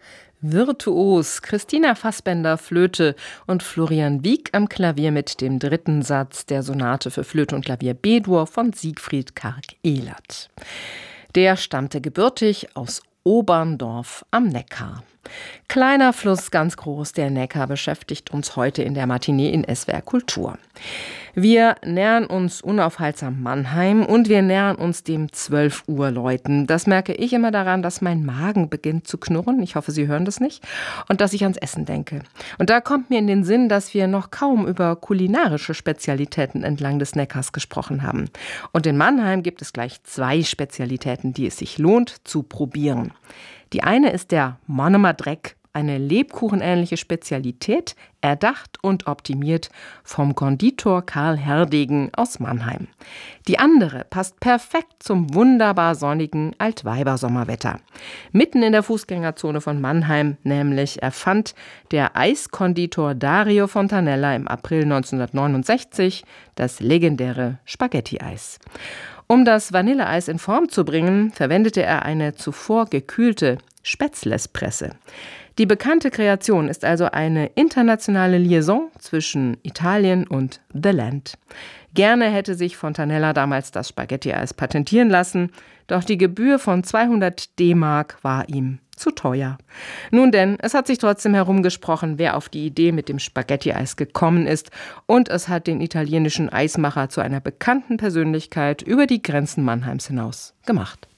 Virtuos Christina Fassbender Flöte und Florian Wieck am Klavier mit dem dritten Satz der Sonate für Flöte und Klavier B-Dur von Siegfried Karg-Elert. Der stammte gebürtig aus Oberndorf am Neckar. Kleiner Fluss, ganz groß, der Neckar beschäftigt uns heute in der Matinee in SWR Kultur. Wir nähern uns unaufhaltsam Mannheim und wir nähern uns dem 12 Uhr Läuten. Das merke ich immer daran, dass mein Magen beginnt zu knurren. Ich hoffe, Sie hören das nicht. Und dass ich ans Essen denke. Und da kommt mir in den Sinn, dass wir noch kaum über kulinarische Spezialitäten entlang des Neckars gesprochen haben. Und in Mannheim gibt es gleich 2 Spezialitäten, die es sich lohnt zu probieren. Die eine ist der Monomer Dreck, eine lebkuchenähnliche Spezialität, erdacht und optimiert vom Konditor Karl Herdegen aus Mannheim. Die andere passt perfekt zum wunderbar sonnigen Altweibersommerwetter. Mitten in der Fußgängerzone von Mannheim nämlich erfand der Eiskonditor Dario Fontanella im April 1969 das legendäre Spaghetti-Eis. Um das Vanilleeis in Form zu bringen, verwendete er eine zuvor gekühlte Spätzlespresse. Die bekannte Kreation ist also eine internationale Liaison zwischen Italien und The Land. Gerne hätte sich Fontanella damals das Spaghetti-Eis patentieren lassen, doch die Gebühr von 200 D-Mark war ihm zu teuer. Nun denn, es hat sich trotzdem herumgesprochen, wer auf die Idee mit dem Spaghetti-Eis gekommen ist, und es hat den italienischen Eismacher zu einer bekannten Persönlichkeit über die Grenzen Mannheims hinaus gemacht.